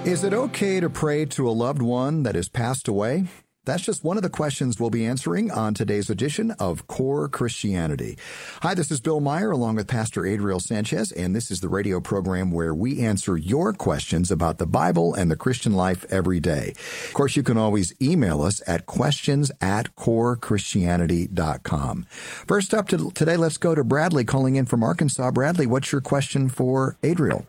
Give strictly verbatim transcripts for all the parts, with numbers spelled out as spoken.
Is it okay to pray to a loved one that has passed away? That's just one of the questions we'll be answering on today's edition of Core Christianity. Hi, this is Bill Meyer along with Pastor Adriel Sanchez, and this is the radio program where we answer your questions about the Bible and the Christian life every day. Of course, you can always email us at questions at core christianity dot com. First up to today, let's go to Bradley calling in from Arkansas. Bradley, what's your question for Adriel?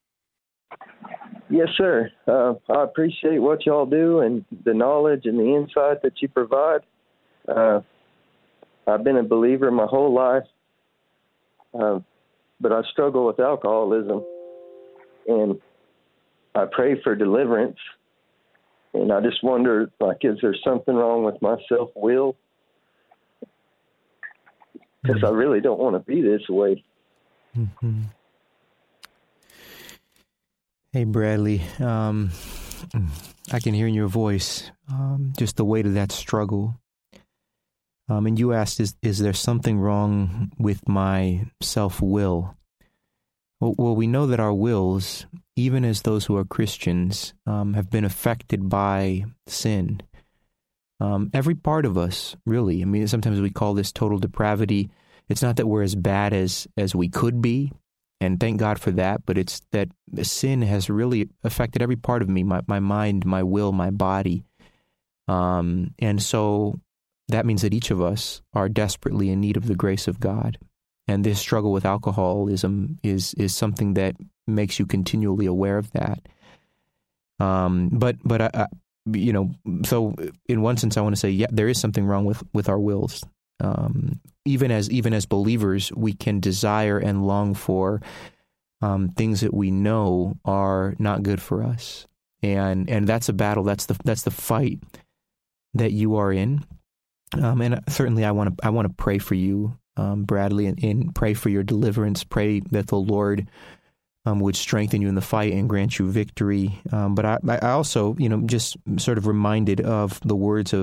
Yes, sir. Uh, I appreciate what y'all do and the knowledge and the insight that you provide. Uh, I've been a believer my whole life, uh, but I struggle with alcoholism, and I pray for deliverance. And I just wonder, like, is there something wrong with my self-will? Because I really don't want to be this way. Mm-hmm. Hey, Bradley, um, I can hear in your voice um, just the weight of that struggle. Um, and you asked, is, is there something wrong with my self-will? Well, well, we know that our wills, even as those who are Christians, um, have been affected by sin. Um, every part of us, really. I mean, sometimes we call this total depravity. It's not that we're as bad as, as we could be. And thank God for that, but it's that sin has really affected every part of me, my, my mind, my will, my body. Um, and so that means that each of us are desperately in need of the grace of God. And this struggle with alcoholism is is something that makes you continually aware of that. Um, but, but I, I, you know, so in one sense, I want to say, yeah, there is something wrong with, with our wills. Um, even as even as believers, we can desire and long for um, things that we know are not good for us, and and that's a battle. That's the that's the fight that you are in. Um, and certainly, I want to I want to pray for you, um, Bradley, and, and pray for your deliverance. Pray that the Lord um, would strengthen you in the fight and grant you victory. Um, but I, I also, you know, just sort of reminded of the words of